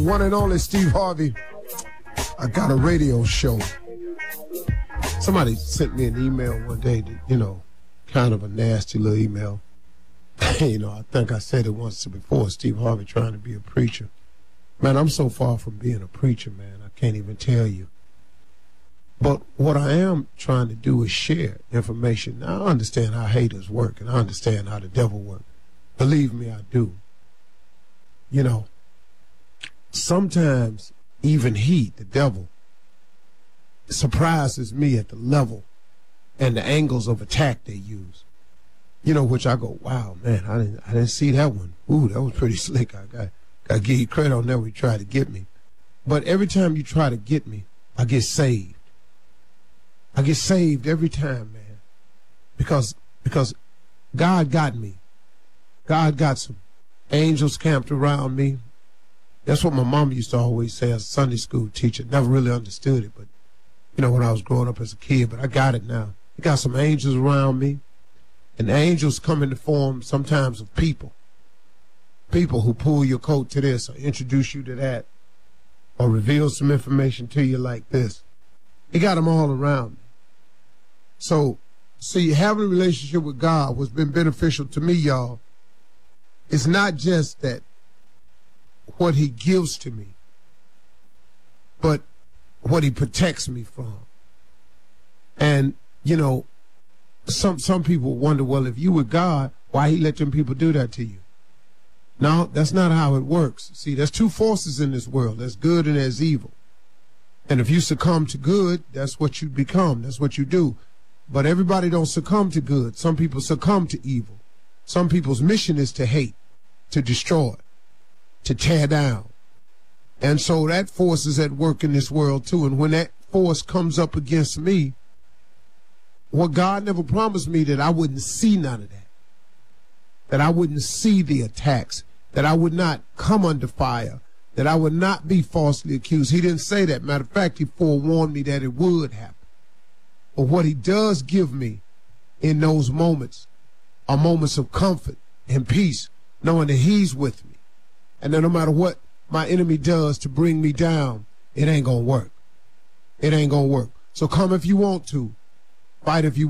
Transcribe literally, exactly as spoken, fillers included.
One and only Steve Harvey. I got a radio show. Somebody sent me an email one day that, you know, kind of a nasty little email. You know, I think I said it once before, Steve Harvey trying to be a preacher. Man, I'm so far from being a preacher, man, I can't even tell you. But what I am trying to do is share information. Now, I understand how haters work, and I understand how the devil works. Believe me, I do. You know, sometimes even he, the devil, surprises me at the level and the angles of attack they use. You know, which I go, wow, man, I didn't, I didn't see that one. Ooh, that was pretty slick. I got, got to give you credit on that when you try to get me. But every time you try to get me, I get saved. I get saved every time, man, because because God got me. God got some angels camped around me. That's what my mom used to always say as a Sunday school teacher. Never really understood it, but, you know, when I was growing up as a kid, but I got it now. He got some angels around me, and the angels come in the form sometimes of people. People who pull your coat to this or introduce you to that or reveal some information to you like this. He got them all around me. So, see, having a relationship with God what's been beneficial to me, y'all, it's not just that what he gives to me, but what he protects me from. And, you know, some some people wonder, well, if you were God, why he let them people do that to you? No, that's not how it works. See, there's two forces in this world. There's good and there's evil. And if you succumb to good, that's what you become. That's what you do. But everybody don't succumb to good. Some people succumb to evil. Some people's mission is to hate, to destroy, to tear down. And so that force is at work in this world too. And when that force comes up against me, well, God never promised me that I wouldn't see none of that. That I wouldn't see the attacks. That I would not come under fire. That I would not be falsely accused. He didn't say that. Matter of fact, he forewarned me that it would happen. But what he does give me in those moments are moments of comfort and peace, knowing that he's with me. And that no matter what my enemy does to bring me down, it ain't gonna work. It ain't gonna work. So come if you want to. Fight if you